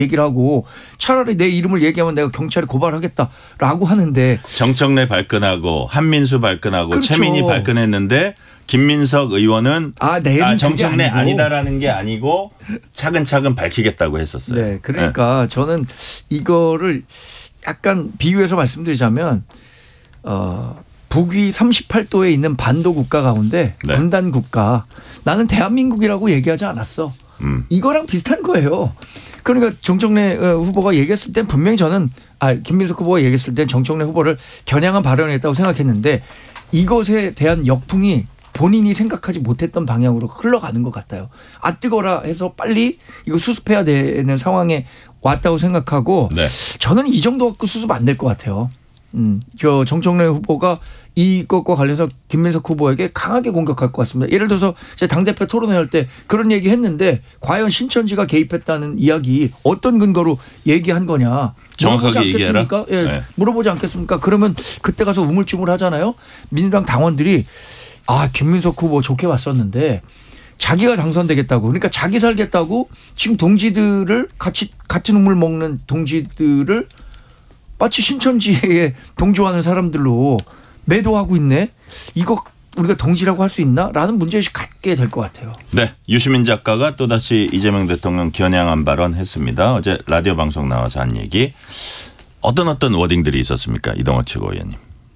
얘기를 하고 차라리 내 이름을 얘기하면 내가 경찰에 고발하겠다라고 하는데 정청래 발끈하고 한민수 발끈하고 그렇죠. 최민희 발끈했는데 김민석 의원은 정청래 아니다라는 게 아니고 차근차근 밝히겠다고 했었어요. 네, 그러니까 저는 이거를 약간 비유해서 말씀드리자면 북위 38도에 있는 반도 국가 가운데 네. 분단 국가 나는 대한민국이라고 얘기하지 않았어. 이거랑 비슷한 거예요. 그러니까 정청래 후보가 얘기했을 땐 분명히 저는 김민석 후보가 얘기했을 땐 정청래 후보를 겨냥한 발언을 했다고 생각했는데 이것에 대한 역풍이 본인이 생각하지 못했던 방향으로 흘러가는 것 같아요. 뜨거라 해서 빨리 이거 수습해야 되는 상황에 왔다고 생각하고 네. 저는 이 정도 갖고 수습 안 될 것 같아요. 저 정청래 후보가 이것과 관련해서 김민석 후보에게 강하게 공격할 것 같습니다. 예를 들어서 제가 당대표 토론회 할 때 그런 얘기 했는데 과연 신천지가 개입했다는 이야기 어떤 근거로 얘기한 거냐. 정확하게 얘기해라. 예, 네. 물어보지 않겠습니까? 그러면 그때 가서 우물쭈물 하잖아요. 민주당 당원들이 김민석 후보 좋게 봤었는데 자기가 당선되겠다고 그러니까 자기 살겠다고 지금 동지들을 같은 우물 먹는 동지들을 마치 신천지에 동조하는 사람들로 매도하고 있네. 이거 우리가 동지라고 할 수 있나? 라는 문제의식 갖게 될 것 같아요. 네. 유시민 작가가 또다시 이재명 대통령 겨냥한 발언 했습니다. 어제 라디오 방송 나와서 한 얘기. 어떤 워딩들이 있었습니까? 이동호 최고위원님.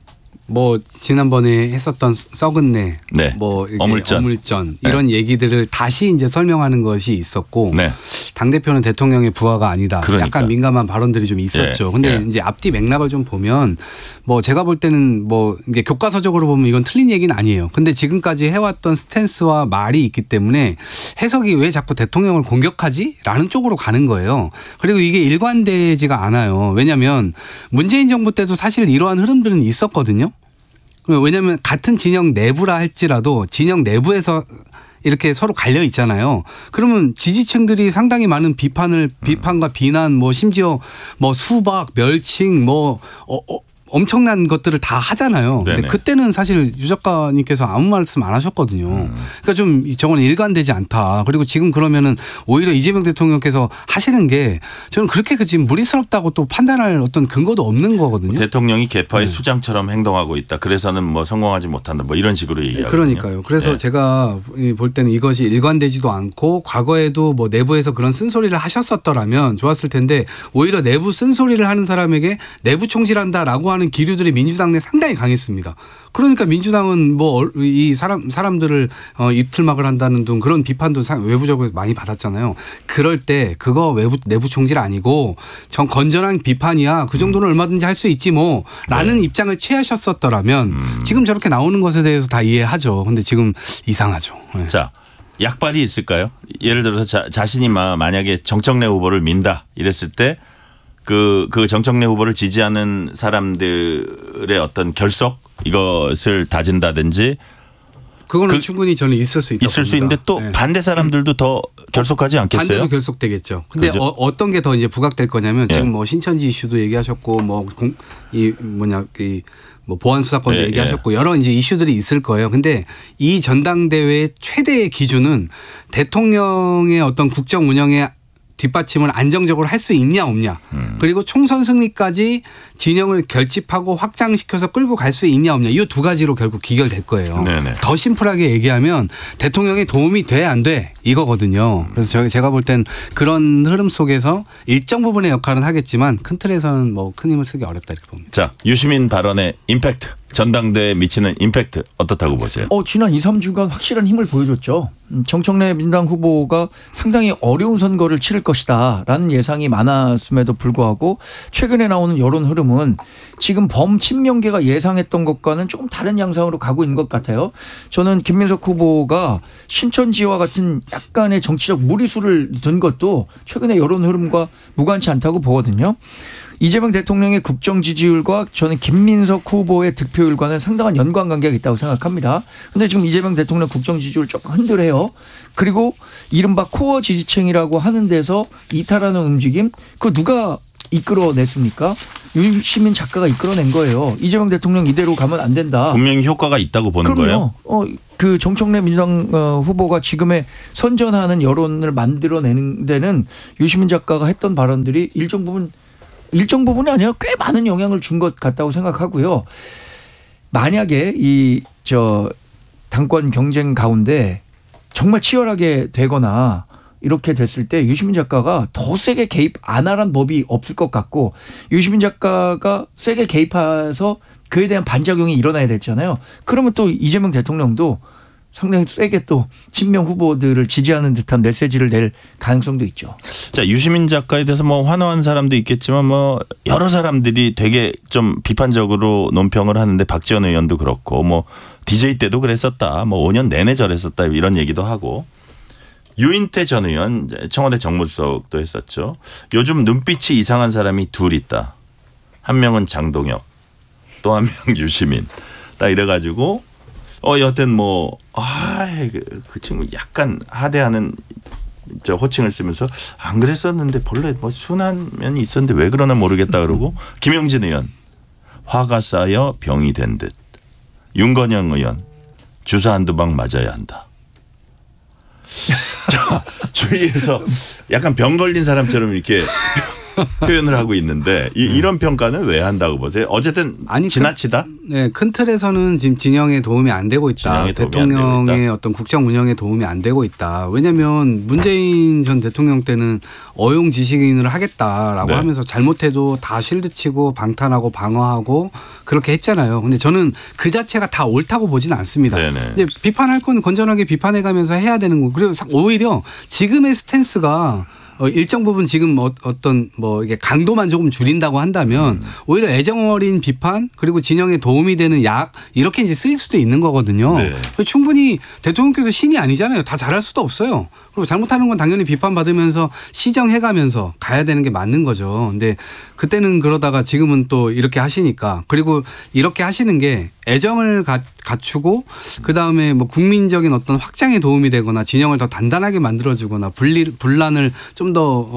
뭐 지난번에 했었던 썩은 내, 네. 뭐 어물전 이런 네. 얘기들을 다시 이제 설명하는 것이 있었고 네. 당 대표는 대통령의 부하가 아니다. 그러니까. 약간 민감한 발언들이 좀 있었죠. 근데 이제 앞뒤 맥락을 좀 보면 뭐 제가 볼 때는 뭐 이게 교과서적으로 보면 이건 틀린 얘기는 아니에요. 근데 지금까지 해왔던 스탠스와 말이 있기 때문에 해석이 왜 자꾸 대통령을 공격하지?라는 쪽으로 가는 거예요. 그리고 이게 일관되지가 않아요. 왜냐하면 문재인 정부 때도 사실 이러한 흐름들은 있었거든요. 왜냐하면 같은 진영 내부라 할지라도 진영 내부에서 이렇게 서로 갈려 있잖아요. 그러면 지지층들이 상당히 많은 비판과 비난 뭐 심지어 뭐 수박, 멸칭 뭐 엄청난 것들을 다 하잖아요. 근데 그때는 사실 유 작가님께서 아무 말씀 안 하셨거든요. 그러니까 좀 저건 일관되지 않다. 그리고 지금 그러면은 오히려 이재명 대통령께서 하시는 게 저는 그렇게 지금 무리스럽다고 또 판단할 어떤 근거도 없는 거거든요. 대통령이 개파의 수장처럼 행동하고 있다. 그래서는 뭐 성공하지 못한다. 뭐 이런 식으로 얘기하거든요. 그러니까요. 그래서 제가 볼 때는 이것이 일관되지도 않고 과거에도 뭐 내부에서 그런 쓴소리를 하셨었더라면 좋았을 텐데 오히려 내부 쓴소리를 하는 사람에게 내부 총질한다라고 하는 기류들이 민주당 내 상당히 강했습니다. 그러니까 민주당은 뭐 이 사람들을 입틀막을 한다는 등 그런 비판도 외부적으로 많이 받았잖아요. 그럴 때 그거 내부 총질 아니고 전 건전한 비판이야. 그 정도는 얼마든지 할 수 있지 뭐라는 입장을 취하셨었더라면 지금 저렇게 나오는 것에 대해서 다 이해하죠. 근데 지금 이상하죠. 네. 자, 약발이 있을까요? 예를 들어서 자신이 만약에 정청래 후보를 민다 이랬을 때 그 정청래 후보를 지지하는 사람들의 어떤 결속 이것을 다진다든지 그거는 충분히 저는 있을 수 있다고 있을 수 있는데 또 반대 사람들도 더 결속하지 않겠어요? 반대도 결속되겠죠. 근데 그렇죠? 어떤 게 더 이제 부각될 거냐면 지금 뭐 신천지 이슈도 얘기하셨고 뭐 보안 수사권도 얘기하셨고 여러 이제 이슈들이 있을 거예요. 근데 이 전당대회의 최대의 기준은 대통령의 어떤 국정 운영에 뒷받침을 안정적으로 할 수 있냐 없냐. 그리고 총선 승리까지 진영을 결집하고 확장시켜서 끌고 갈 수 있냐 없냐. 이 두 가지로 결국 귀결될 거예요. 네네. 더 심플하게 얘기하면 대통령에 도움이 돼 안 돼 이거거든요. 그래서 제가 볼 땐 그런 흐름 속에서 일정 부분의 역할은 하겠지만 큰 틀에서는 뭐 큰 힘을 쓰기 어렵다 이렇게 봅니다. 자, 유시민 발언의 임팩트. 전당대회에 미치는 임팩트 어떻다고 보세요? 지난 2, 3주간 확실한 힘을 보여줬죠. 정청래 민주당 후보가 상당히 어려운 선거를 치를 것이다 라는 예상이 많았음에도 불구하고 최근에 나오는 여론 흐름은 지금 범친명계가 예상했던 것과는 조금 다른 양상으로 가고 있는 것 같아요. 저는 김민석 후보가 신천지와 같은 약간의 정치적 무리수를 둔 것도 최근에 여론 흐름과 무관치 않다고 보거든요. 이재명 대통령의 국정 지지율과 저는 김민석 후보의 득표율과는 상당한 연관관계가 있다고 생각합니다. 그런데 지금 이재명 대통령 국정 지지율 조금 흔들해요. 그리고 이른바 코어 지지층이라고 하는 데서 이탈하는 움직임 그거 누가 이끌어냈습니까? 유시민 작가가 이끌어낸 거예요. 이재명 대통령 이대로 가면 안 된다. 분명히 효과가 있다고 보는 그럼요. 거예요? 그 정청래 민주당 후보가 지금의 선전하는 여론을 만들어내는 데는 유시민 작가가 했던 발언들이 일정 부분이 아니라 꽤 많은 영향을 준 것 같다고 생각하고요. 만약에 당권 경쟁 가운데 정말 치열하게 되거나 이렇게 됐을 때 유시민 작가가 더 세게 개입 안 하란 법이 없을 것 같고 유시민 작가가 세게 개입해서 그에 대한 반작용이 일어나야 되잖아요. 그러면 또 이재명 대통령도 상당히 세게 또 친명 후보들을 지지하는 듯한 메시지를 낼 가능성도 있죠. 자, 유시민 작가에 대해서 뭐 환호한 사람도 있겠지만 뭐 여러 사람들이 되게 좀 비판적으로 논평을 하는데 박지원 의원도 그렇고 뭐 DJ 때도 그랬었다. 뭐 5년 내내 저랬었다. 이런 얘기도 하고. 유인태 전 의원 청와대 정무수석도 했었죠. 요즘 눈빛이 이상한 사람이 둘 있다. 한 명은 장동혁, 또 한 명 유시민. 딱 이래가지고 여하튼 그 친구 약간 하대하는 호칭을 쓰면서 안 그랬었는데 본래 뭐 순한 면이 있었는데 왜 그러나 모르겠다 그러고 김영진 의원 화가 쌓여 병이 된 듯. 윤건영 의원 주사 한두 방 맞아야 한다. 주위에서 약간 병 걸린 사람처럼 이렇게 표현을 하고 있는데 이런 평가는 왜 한다고 보세요? 어쨌든 지나치다? 네, 큰 틀에서는 지금 진영에 도움이 안 되고 있다. 대통령의 어떤 국정 운영에 도움이 안 되고 있다. 왜냐하면 문재인 전 대통령 때는 어용 지식인을 하겠다라고 네. 하면서 잘못해도 다 실드치고 방탄하고 방어하고 그렇게 했잖아요. 근데 저는 그 자체가 다 옳다고 보지는 않습니다. 네네. 이제 비판할 건 건전하게 비판해가면서 해야 되는 거. 그리고 오히려 지금의 스탠스가 일정 부분 지금 어떤 이게 강도만 조금 줄인다고 한다면 오히려 애정 어린 비판 그리고 진영에 도움이 되는 약 이렇게 이제 쓰일 수도 있는 거거든요. 네. 충분히 대통령께서 신이 아니잖아요. 다 잘할 수도 없어요. 그리고 잘못하는 건 당연히 비판받으면서 시정해가면서 가야 되는 게 맞는 거죠. 근데 그때는 그러다가 지금은 또 이렇게 하시니까 그리고 이렇게 하시는 게 애정을 갖추고 그다음에 뭐 국민적인 어떤 확장에 도움이 되거나 진영을 더 단단하게 만들어주거나 분란을 좀 더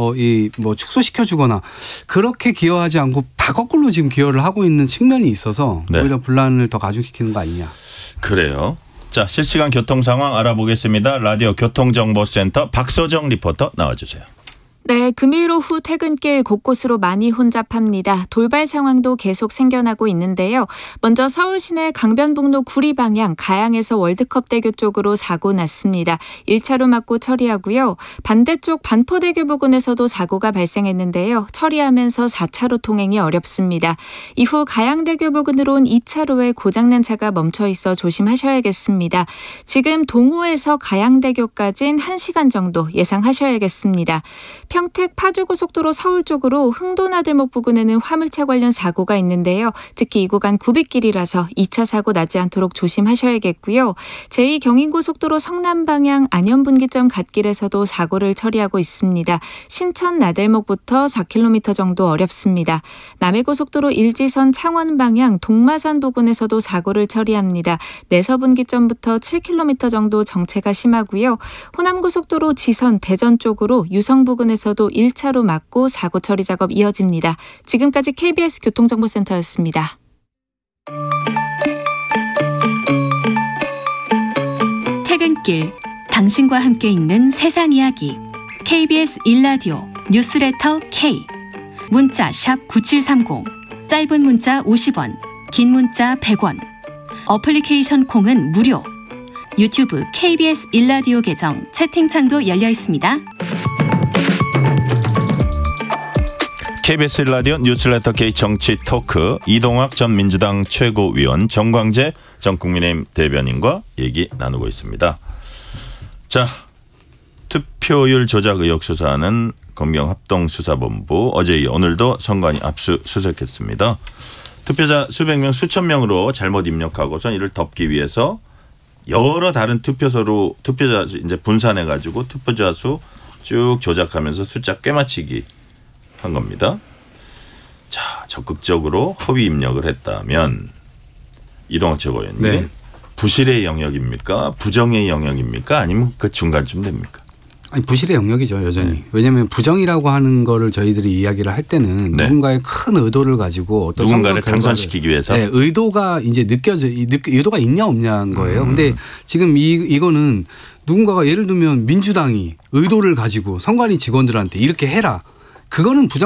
축소시켜주거나 그렇게 기여하지 않고 다 거꾸로 지금 기여를 하고 있는 측면이 있어서 네. 오히려 분란을 더 가중시키는 거 아니냐. 그래요. 자, 실시간 교통 상황 알아보겠습니다. 라디오 교통정보센터 박소정 리포터 나와주세요. 네, 금요일 오후 퇴근길 곳곳으로 많이 혼잡합니다. 돌발 상황도 계속 생겨나고 있는데요. 먼저 서울 시내 강변북로 구리 방향 가양에서 월드컵대교 쪽으로 사고 났습니다. 1차로 막고 처리하고요. 반대쪽 반포대교 부근에서도 사고가 발생했는데요. 처리하면서 4차로 통행이 어렵습니다. 이후 가양대교 부근으로 온 2차로에 고장난 차가 멈춰 있어 조심하셔야겠습니다. 지금 동호에서 가양대교까지는 1시간 정도 예상하셔야겠습니다. 평택 파주고속도로 서울 쪽으로 흥도나들목 부근에는 화물차 관련 사고가 있는데요. 특히 이 구간 구빗길이라서 2차 사고 나지 않도록 조심하셔야겠고요. 제2경인고속도로 성남 방향 안현분기점 갓길에서도 사고를 처리하고 있습니다. 신천 나들목부터 4km 정도 어렵습니다. 남해고속도로 일지선 창원 방향 동마산 부근에서도 사고를 처리합니다. 내서분기점부터 7km 정도 정체가 심하고요. 호남고속도로 지선 대전 쪽으로 유성 부근에서도 1차로 막고 사고 처리 작업 이어집니다. 지금까지 KBS 교통정보센터였습니다. 퇴근길 당신과 함께 읽는 세상 이야기 KBS 1라디오 뉴스레터 K 문자 샵 9730 짧은 문자 50원 긴 문자 100원 어플리케이션 콩은 무료 유튜브 KBS 1라디오 계정 채팅창도 열려 있습니다. KBS 라디오 뉴스레터 K 정치 토크 이동학 전 민주당 최고위원 정광재 전 국민의힘 대변인과 얘기 나누고 있습니다. 자, 투표율 조작 의혹 수사하는 검경합동수사본부 어제 이어 오늘도 선관위 압수수색했습니다. 투표자 수백 명 수천 명으로 잘못 입력하고선 이를 덮기 위해서 여러 다른 투표소로 투표자 이제 분산해 가지고 투표자 수 쭉 조작하면서 숫자 꿰맞추기 한 겁니다. 자, 적극적으로 허위 입력을 했다면 이동학 최고위원님 네. 부실의 영역입니까? 부정의 영역입니까? 아니면 그 중간쯤 됩니까? 아니 부실의 영역이죠 여전히. 네. 왜냐하면 부정이라고 하는 거를 저희들이 이야기를 할 때는 네. 누군가의 큰 의도를 가지고 어떤 누군가를 당선시키기 위해서 네, 의도가 이제 의도가 있냐 없냐인 거예요. 근데 지금 이거는 누군가가 예를 들면 민주당이 의도를 가지고 선관위 직원들한테 이렇게 해라. 그거는 부정